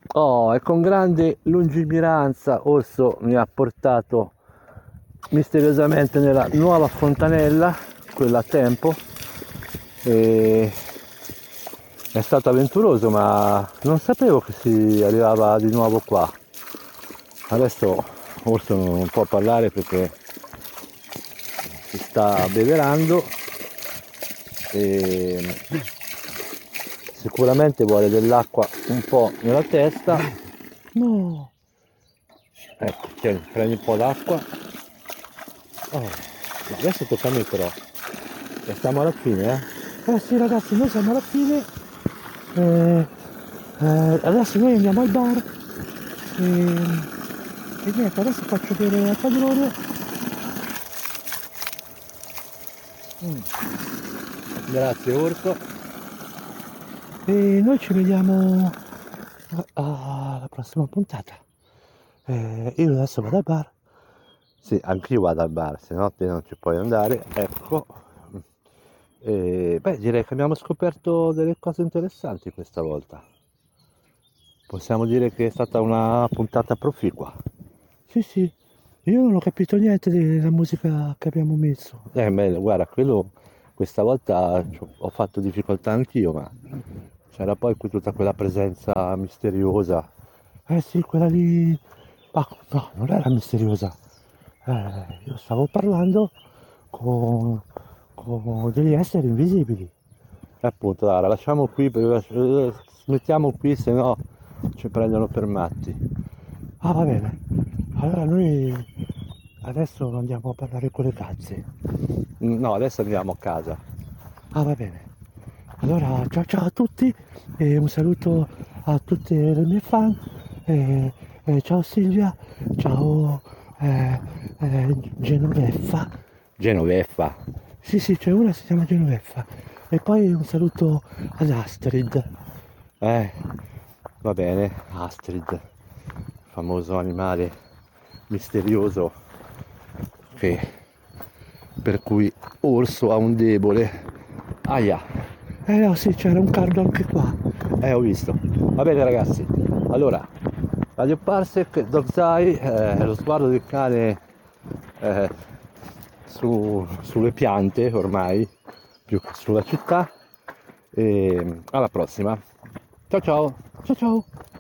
Oh, e con grande lungimiranza Orso mi ha portato misteriosamente nella nuova fontanella, quella a tempo, e è stato avventuroso, ma non sapevo che si arrivava di nuovo qua. Adesso Orso non può parlare perché si sta abbeverando e sicuramente vuole dell'acqua un po' nella testa. No, ecco, tieni, prendi un po' d'acqua. Oh, no, adesso tocca a me però. E stiamo alla fine, eh? Eh sì ragazzi, noi siamo alla fine. Eh, adesso noi andiamo al bar. E niente, adesso faccio vedere al padrone. Grazie Orso. E noi ci vediamo alla prossima puntata. Io adesso vado al bar. Sì, anch'io vado al bar, se no te non ci puoi andare. Ecco. E, beh, direi che abbiamo scoperto delle cose interessanti questa volta. Possiamo dire che è stata una puntata proficua. Sì, sì, io non ho capito niente della musica che abbiamo messo. Beh, guarda, quello questa volta ho fatto difficoltà anch'io, ma c'era poi tutta quella presenza misteriosa. Eh sì, quella lì. Ma no, non era misteriosa. Io stavo parlando con, con degli esseri invisibili. E appunto, allora, lasciamo qui, smettiamo qui, se no ci prendono per matti. Ah, va bene. Allora noi adesso andiamo a parlare con le cazze. No, adesso andiamo a casa. Ah, va bene. Allora, ciao ciao a tutti e un saluto a tutte le mie fan. Ciao Silvia, ciao Genoveffa. Genoveffa? Sì, sì, c'è una che si chiama Genoveffa. E poi un saluto ad Astrid. Eh, va bene, Astrid, famoso animale misterioso che, per cui Orso ha un debole. Aia. No, sì, c'era un cardo anche qua. Ho visto. Va bene ragazzi. Allora, Radio Parsec, Dogzai, lo sguardo del cane eh, sulle piante ormai, più che sulla città. E alla prossima. Ciao ciao. Ciao ciao.